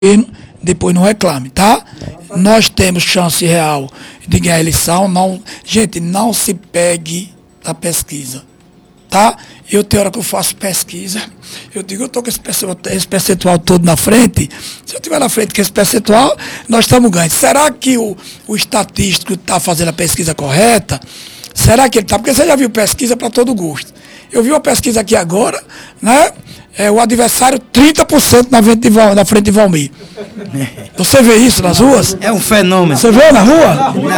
depois não reclame, tá? Nós temos chance real de ganhar a eleição. Não, gente, não se pegue da pesquisa, tá? Eu tenho hora que eu faço pesquisa, eu digo, eu estou com esse percentual todo na frente. Se eu estiver na frente com esse percentual, nós estamos ganhando. Será que o estatístico está fazendo a pesquisa correta? Será que ele está? Porque você já viu pesquisa para todo gosto. Eu vi uma pesquisa aqui agora, né? O adversário 30% na frente de Valmir. Você vê isso nas ruas? É um fenômeno. Você vê na rua?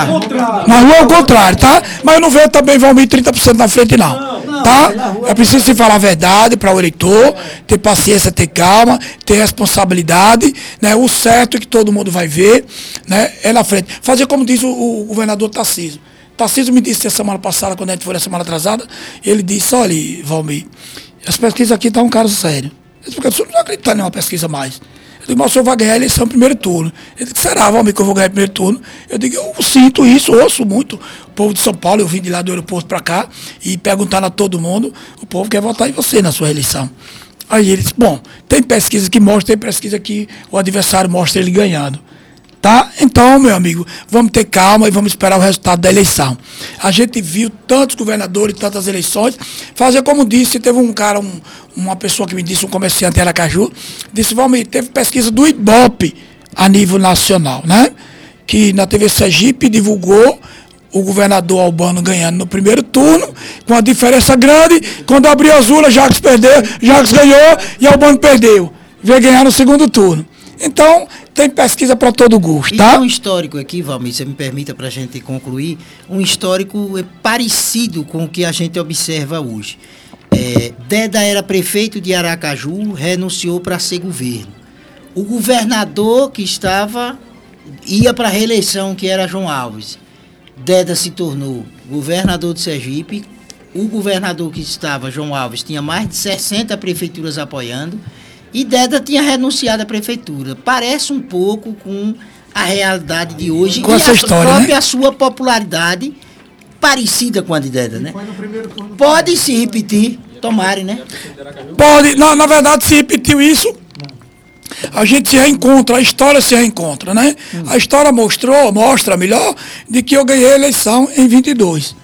Na rua é o contrário, tá? Mas eu não vejo também Valmir 30% na frente, não. Tá? É preciso se falar a verdade para o eleitor, ter paciência, ter calma, ter responsabilidade, né? O certo que todo mundo vai ver, né? É na frente. Fazer como diz o governador Tarcísio. Tarcísio me disse a semana passada, quando a gente foi na semana atrasada, ele disse, olha, Valmir, as pesquisas aqui estão um caso sério. Eu disse, porque o senhor não acredita em nenhuma pesquisa mais. Eu digo, mas o senhor vai ganhar a eleição no primeiro turno. Ele disse, será, Valmir, que eu vou ganhar o primeiro turno? Eu digo, eu sinto isso, ouço muito. O povo de São Paulo, eu vim de lá do aeroporto para cá, e perguntando a todo mundo, o povo quer votar em você na sua eleição. Aí ele disse, bom, tem pesquisa que mostra, tem pesquisa que o adversário mostra ele ganhando. Tá? Então, meu amigo, vamos ter calma e vamos esperar o resultado da eleição. A gente viu tantos governadores, tantas eleições, fazer como disse, teve um cara, uma pessoa que me disse, um comerciante em Aracaju, disse, Valmir, teve pesquisa do Ibope a nível nacional, né? Que na TV Sergipe divulgou o governador Albano ganhando no primeiro turno, com uma diferença grande, quando abriu as urnas, Jacques ganhou e Albano perdeu. Veio ganhar no segundo turno. Então, tem pesquisa para todo gosto, tá? E tem um histórico aqui, Valmir, se me permita para a gente concluir, um histórico parecido com o que a gente observa hoje. Deda era prefeito de Aracaju, renunciou para ser governo. O governador que ia para a reeleição, que era João Alves. Deda se tornou governador de Sergipe. O governador que estava, João Alves, tinha mais de 60 prefeituras apoiando. E Deda tinha renunciado à prefeitura. Parece um pouco com a realidade de hoje. Com essa história, própria né? Sua popularidade parecida com a de Deda, né? Pode se repetir, tomare, né? Pode, na verdade, se repetiu isso, a gente se reencontra, a história se reencontra, né? A história mostra melhor, de que eu ganhei a eleição em 22.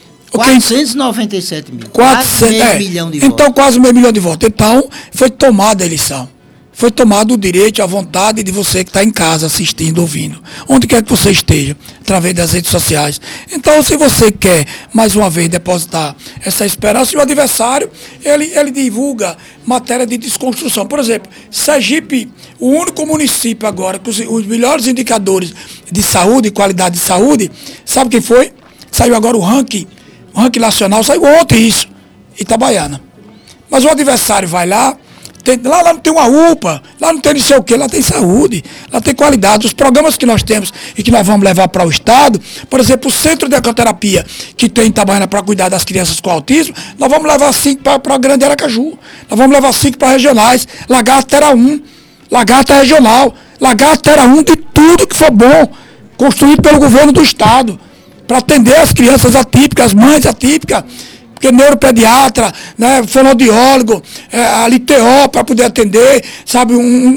497 mil. 400, quase meio milhão de votos. Então, quase meio milhão de votos. Então, foi tomada a eleição. Foi tomado o direito, a vontade de você que está em casa assistindo, ouvindo. Onde quer que você esteja, através das redes sociais. Então, se você quer, mais uma vez, depositar essa esperança, e o adversário, ele divulga matéria de desconstrução. Por exemplo, Sergipe, o único município agora com os melhores indicadores de saúde, qualidade de saúde, sabe quem foi? Saiu agora o ranking nacional, saiu ontem isso, Itabaiana. Mas o adversário vai lá, lá não tem uma UPA, lá não tem não sei o que, lá tem saúde, lá tem qualidade. Os programas que nós temos e que nós vamos levar para o Estado, por exemplo, o Centro de Ecoterapia que tem em Itabaiana para cuidar das crianças com autismo, nós vamos levar 5 para a Grande Aracaju, nós vamos levar 5 para regionais, Lagarto terá 1, Lagarto é regional, Lagarto terá 1 de tudo que for bom, construído pelo governo do Estado, para atender as crianças atípicas, as mães atípicas, porque neuropediatra, né, fonoaudiólogo, ali TO para poder atender, sabe,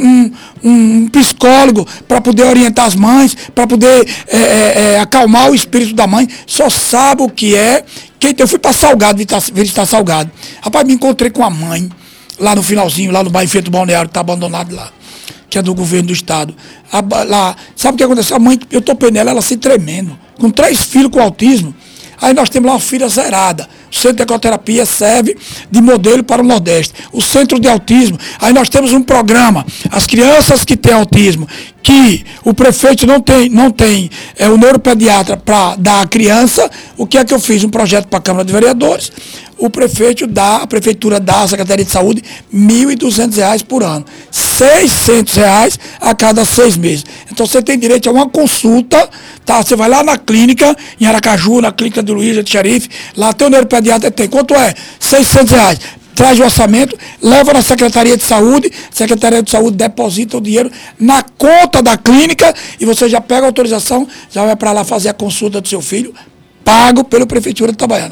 um psicólogo para poder orientar as mães, para poder acalmar o espírito da mãe, só sabe o que é. Eu fui para Salgado, visitar Salgado. Rapaz, me encontrei com a mãe, lá no finalzinho, lá no bairro Feito Balneário, que está abandonado lá, que é do governo do Estado. Lá, sabe o que aconteceu? A mãe, eu topei nela, ela se tremendo, com 3 filhos com autismo. Aí nós temos lá uma filha zerada. O Centro de Ecoterapia serve de modelo para o Nordeste. O Centro de Autismo, aí nós temos um programa. As crianças que têm autismo, que o prefeito não tem o neuropediatra para dar à criança, o que é que eu fiz? Um projeto para a Câmara de Vereadores. A prefeitura dá à Secretaria de Saúde R$ 1.200 por ano. R$ 600 a cada 6 meses. Então você tem direito a uma consulta, tá? Você vai lá na clínica, em Aracaju, na clínica de Luiz de Xerife, lá tem o neuropediatra, tem. Quanto é? R$ 600. Traz o orçamento, leva na Secretaria de Saúde, a Secretaria de Saúde deposita o dinheiro na conta da clínica e você já pega a autorização, já vai para lá fazer a consulta do seu filho, pago pela Prefeitura de Itabaiana.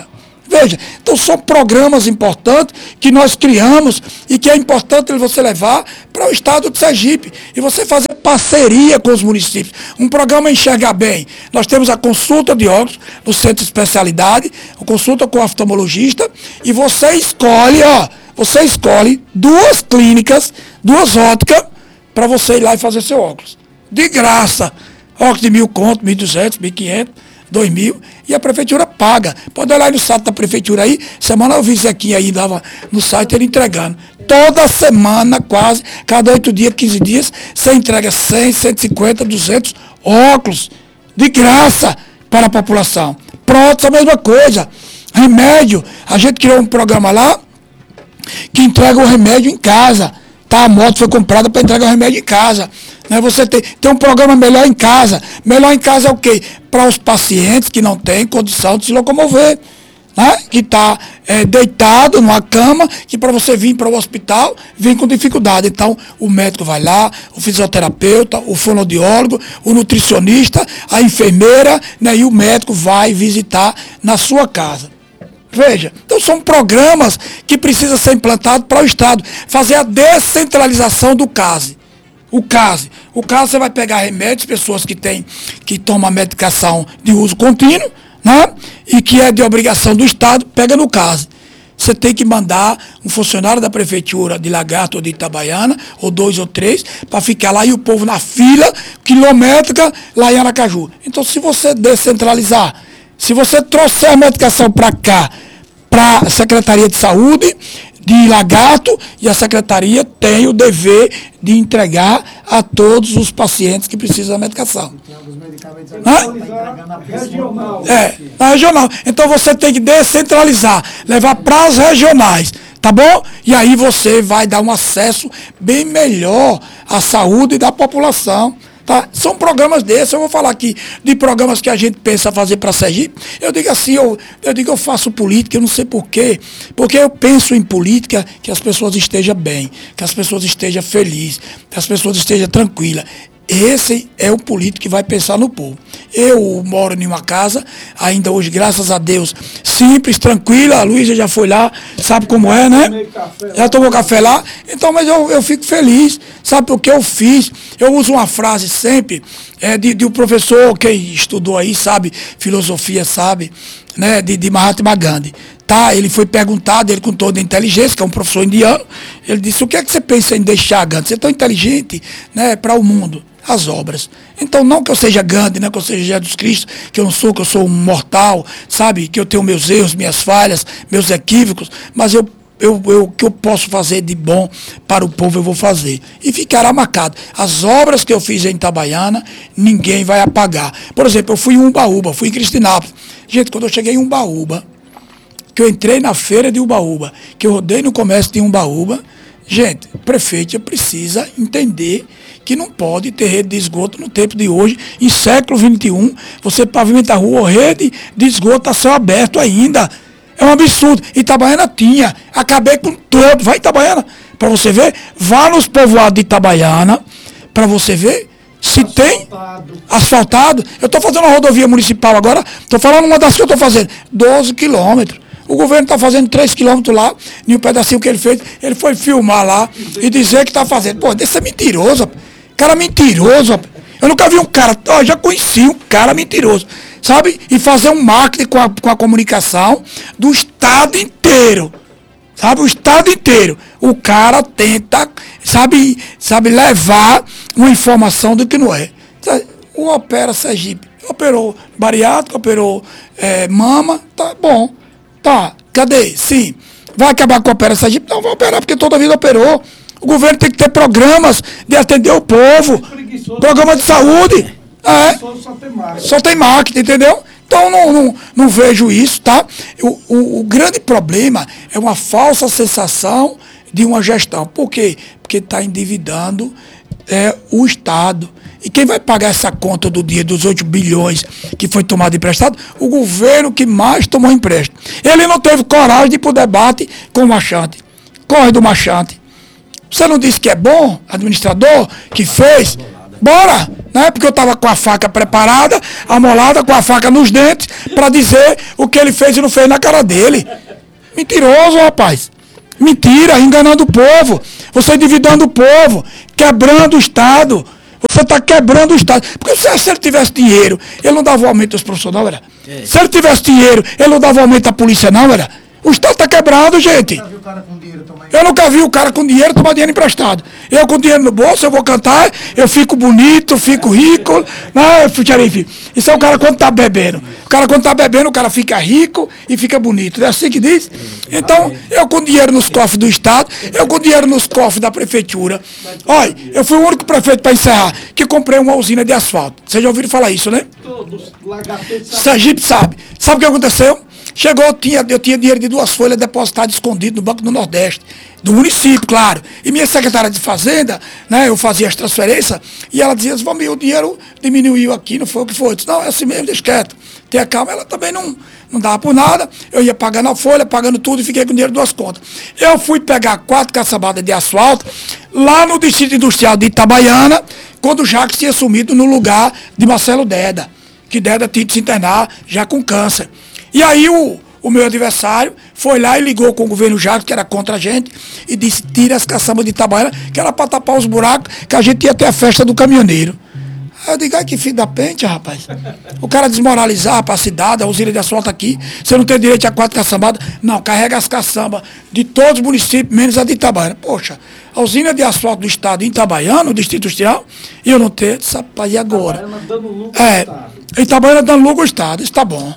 Veja, então são programas importantes que nós criamos e que é importante você levar para o estado de Sergipe e você fazer parceria com os municípios. Um programa Enxergar Bem. Nós temos a consulta de óculos no centro de especialidade, a consulta com o oftalmologista e você escolhe 2 clínicas, 2 óticas para você ir lá e fazer seu óculos. De graça. Óculos de 1.000 conto, 1.200, 1.500. 2.000 e a prefeitura paga. Pode olhar no site da prefeitura aí, semana eu vi aqui aí, dava no site ele entregando. Toda semana, quase, cada 8 dias, 15 dias, você entrega 100, 150, 200 óculos de graça para a população. Pronto, a mesma coisa. Remédio, a gente criou um programa lá que entrega o remédio em casa. Tá, a moto foi comprada para entregar o remédio em casa. Né? Você tem um programa Melhor em Casa. Melhor em Casa é o quê? Para os pacientes que não têm condição de se locomover. Né? Que está deitado numa cama, que para você vir para o hospital, vem com dificuldade. Então, o médico vai lá, o fisioterapeuta, o fonoaudiólogo, o nutricionista, a enfermeira, né? E o médico vai visitar na sua casa. Veja, então são programas que precisam ser implantados para o Estado. Fazer a descentralização do CASE. O CASE você vai pegar remédios, pessoas que tomam medicação de uso contínuo, né? E que é de obrigação do Estado, pega no CASE. Você tem que mandar um funcionário da prefeitura de Lagarto ou de Itabaiana, ou 2 ou 3, para ficar lá e o povo na fila quilométrica lá em Aracaju. Então, se você descentralizar, se você trouxer a medicação para cá, para a Secretaria de Saúde de Lagarto, e a Secretaria tem o dever de entregar a todos os pacientes que precisam da medicação. Na regional. Então você tem que descentralizar, levar para as regionais, tá bom? E aí você vai dar um acesso bem melhor à saúde da população. Tá? São programas desses, eu vou falar aqui de programas que a gente pensa fazer para Sergipe. Eu digo assim, eu faço política, eu não sei porquê, porque eu penso em política que as pessoas estejam bem, que as pessoas estejam felizes, que as pessoas estejam tranquilas. Esse é o político que vai pensar no povo. Eu moro em uma casa, ainda hoje, graças a Deus, simples, tranquila. A Luísa já foi lá, sabe como é, né? Já tomou café lá. Então, mas eu fico feliz, sabe o que eu fiz? Eu uso uma frase sempre, de um professor que estudou aí, sabe, filosofia, sabe, né, de Mahatma Gandhi. Tá, ele foi perguntado, ele com toda a inteligência, que é um professor indiano, ele disse, o que é que você pensa em deixar, Gandhi? Você é tão inteligente, né, para o mundo. As obras. Então, não que eu seja Gandhi, não que eu seja Jesus Cristo, que eu sou um mortal, sabe, que eu tenho meus erros, minhas falhas, meus equívocos, mas o que eu posso fazer de bom para o povo, eu vou fazer. E ficará marcado. As obras que eu fiz em Itabaiana, ninguém vai apagar. Por exemplo, eu fui em Umbaúba, fui em Cristinápolis. Gente, quando eu cheguei em Umbaúba, que eu entrei na feira de Umbaúba, que eu rodei no comércio de Umbaúba, gente, o prefeito precisa entender que não pode ter rede de esgoto no tempo de hoje, em século XXI, você pavimenta a rua, rede de esgoto a céu aberto ainda. É um absurdo. Itabaiana tinha. Acabei com todo. Vai Itabaiana, para você ver. Vá nos povoados de Itabaiana, para você ver se tem asfaltado. Eu estou fazendo uma rodovia municipal agora, estou falando uma das que eu estou fazendo, 12 quilômetros. O governo está fazendo 3 quilômetros lá, em um pedacinho que ele fez, ele foi filmar lá e dizer que está fazendo. Pô, desse é mentiroso, cara mentiroso. Eu nunca vi um cara, já conheci um cara mentiroso, sabe? E fazer um marketing com a comunicação do estado inteiro, sabe? O estado inteiro. O cara tenta, sabe levar uma informação do que não é. O Opera Sergipe, operou bariátrica, operou mama, tá bom. Tá, cadê? Sim. Vai acabar com a Opera Sergipe? Não vai operar, porque toda a vida operou. O governo tem que ter programas de atender o povo. Programa de saúde. Só tem marketing, entendeu? Então não vejo isso, tá? O grande problema é uma falsa sensação de uma gestão. Por quê? Porque está endividando o Estado. E quem vai pagar essa conta do dia dos 8 bilhões que foi tomado emprestado? O governo que mais tomou empréstimo. Ele não teve coragem de ir para o debate com o Machante. Corre do Machante. Você não disse que é bom, administrador, que fez? Bora! né? Porque eu estava com a faca preparada, amolada, com a faca nos dentes, para dizer o que ele fez e não fez na cara dele. Mentiroso, rapaz. Mentira, enganando o povo. Você endividando o povo, quebrando o Estado. Você está quebrando o Estado. Porque se ele tivesse dinheiro, ele não dava o aumento dos professores, não, era? Se ele tivesse dinheiro, ele não dava o aumento da polícia, não, era? O Estado está quebrado, gente. Eu nunca vi o cara com dinheiro tomar dinheiro emprestado. Eu com dinheiro no bolso, eu vou cantar, eu fico bonito, fico rico. Né? Isso é o cara quando está bebendo. O cara quando está bebendo, o cara fica rico e fica bonito. É assim que diz? Então, eu com dinheiro nos cofres do Estado, eu com dinheiro nos cofres da prefeitura. Olha, eu fui o único prefeito, para encerrar, que comprei uma usina de asfalto. Vocês já ouviram falar isso, né? Todos. Sergipe sabe. Sabe o que aconteceu? Chegou, eu tinha dinheiro de 2 folhas depositado escondido no Banco do Nordeste, do município, claro. E minha secretária de Fazenda, né, eu fazia as transferências, e ela dizia, o dinheiro diminuiu aqui, não foi o que foi. Eu disse, não, é assim mesmo, deixa quieto. Tenha calma, ela também não dava por nada. Eu ia pagando a folha, pagando tudo, e fiquei com dinheiro de 2 contas. Eu fui pegar 4 caçabadas de asfalto, lá no Distrito Industrial de Itabaiana, quando o Jacques tinha sumido no lugar de Marcelo Deda, que Deda tinha de se internar já com câncer. E aí o meu adversário foi lá e ligou com o governo Jacques, que era contra a gente, e disse, tira as caçambas de Itabaiana, que era para tapar os buracos, que a gente ia ter a festa do caminhoneiro. Aí eu digo, ai que filho da pente, rapaz. O cara desmoralizar para a cidade, a usina de asfalto aqui, você não tem direito a 4 caçambadas. Não, carrega as caçambas de todos os municípios, menos a de Itabaiana. Poxa, a usina de asfalto do Estado em Itabaiana, o Distrito Industrial, e eu não tenho, rapaz, e agora? Itabaiana dando lucro ao Estado. Itabaiana dando lucro ao Estado, isso tá bom.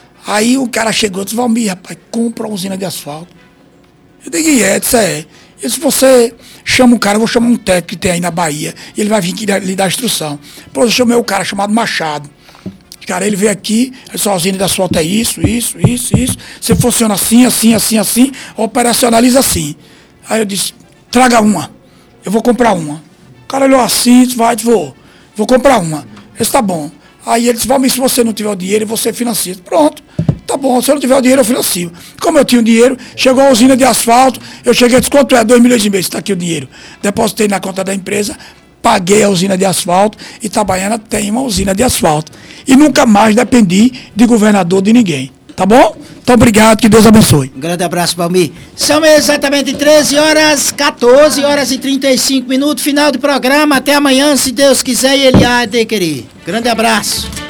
Aí o cara chegou e disse, Valmir, rapaz, compra uma usina de asfalto. Eu digo, isso é. E se você chama um cara, eu vou chamar um técnico que tem aí na Bahia, e ele vai vir aqui lhe dar instrução. Pô, eu chamei o cara chamado Machado. Cara, ele veio aqui, a usina de asfalto é isso. Você funciona assim, operacionaliza assim. Aí eu disse, traga uma. Eu vou comprar uma. O cara olhou assim, disse, vou comprar uma. Eu disse, tá bom. Aí ele disse, Valmir, se você não tiver o dinheiro, você financia. Pronto, tá bom, se eu não tiver o dinheiro, eu financio. Como eu tinha o dinheiro, chegou a usina de asfalto, eu cheguei e disse, quanto é? 2,5 milhões, está aqui o dinheiro. Depositei na conta da empresa, paguei a usina de asfalto, e Itabaiana tem uma usina de asfalto. E nunca mais dependi de governador de ninguém. Tá bom? Então, obrigado, que Deus abençoe. Um grande abraço, Valmir. São exatamente 14 horas e 35 minutos, final do programa. Até amanhã, se Deus quiser e Ele há de querer. Grande abraço.